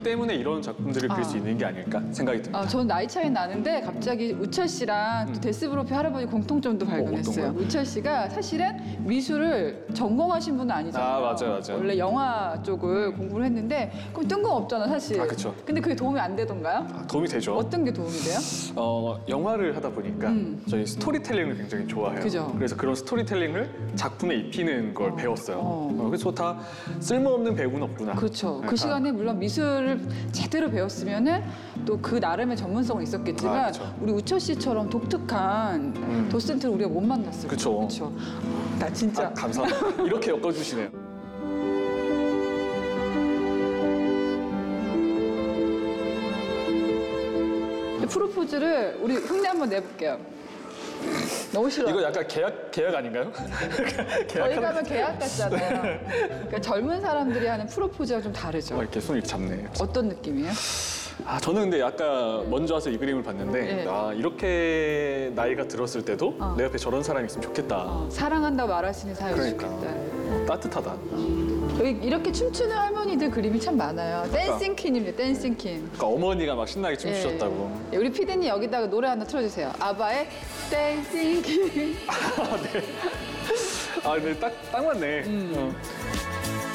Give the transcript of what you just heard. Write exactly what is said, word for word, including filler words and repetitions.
때문에 이런 작품들을 그릴 아. 수 있는 게 아닐까 생각이 듭니다. 아, 저는 나이 차이 나는데 갑자기 우철 씨랑 또 음. 데스브로피 할아버지 공통점도 발견했어요. 어떤 거요? 우철 씨가 사실은 미술을 전공하신 분은 아니잖아요. 아, 맞아요, 맞아요. 원래 영화 쪽을 공부를 했는데 그럼 뜬금없잖아 사실. 아, 그쵸. 근데 그게 도움이 안 되던가요? 아, 도움이 되죠. 어떤 게 도움이 돼요? 어, 영화를 하다 보니까 음. 저희 스토리텔링을 굉장히 좋아해요. 그죠. 그래서 그런 스토리텔링을 작품에 입히는 걸 어. 배웠어요. 어. 어, 그래서 다 쓸모없는 배우는 없구나. 그렇죠. 네, 그 다. 시간에 물론 미술을 제대로 배웠으면은 또 그 나름의 전문성은 있었겠지만 아, 그쵸. 우리 우철 씨처럼 독특한 음. 도슨트를 우리가 못 만났어요. 그쵸. 그렇죠. 나 진짜 아, 감사합니다. 이렇게 엮어주시네요. 프로포즈를 우리 흉내 한번 내볼게요. 너무 싫어. 이거 약간 계약 계약 아닌가요? 저희 계약하는 가면 계약 같잖아요. 그러니까 젊은 사람들이 하는 프로포즈가 좀 다르죠. 어, 이렇게 손 이렇게 잡네. 어떤 느낌이에요? 아, 저는 근데 아까 먼저 와서 이 그림을 봤는데 네. 아, 이렇게 나이가 들었을 때도 어. 내 옆에 저런 사람이 있으면 좋겠다. 어, 사랑한다고 말할 수 있는 사람이 그러니까. 좋겠다. 어, 따뜻하다. 여기 이렇게 춤추는 할머니들 그림이 참 많아요. 댄싱 퀸입니다. 댄싱 퀸. 그러니까 어머니가 막 신나게 춤추셨다고. 예. 우리 피디님 여기다가 노래 하나 틀어주세요. 아바의 댄싱 퀸. 아, 네. 아, 근데 딱, 딱 맞네. 음. 어.